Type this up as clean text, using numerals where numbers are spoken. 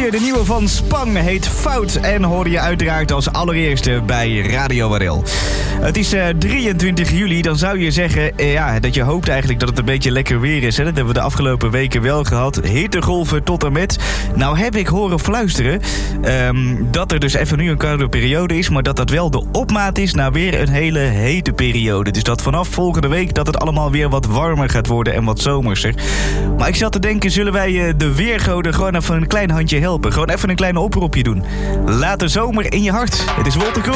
liedje, de nieuwe van Spang, heet Fout en hoorde je uiteraard als allereerste bij Radio Warel. Het is 23 juli, dan zou je zeggen dat je hoopt eigenlijk dat het een beetje lekker weer is. Hè? Dat hebben we de afgelopen weken wel gehad. Hittegolven tot en met. Nou heb ik horen fluisteren dat er dus even nu een koude periode is, maar dat dat wel de opmaat is naar weer een hele hete periode. Dus dat vanaf volgende week dat het allemaal weer wat warmer gaat worden en wat zomerser. Maar ik zat te denken, zullen wij de weergoden gewoon even een klein handje helpen? Gewoon even een klein oproepje doen. Laat de zomer in je hart. Het is Wolter Kroes.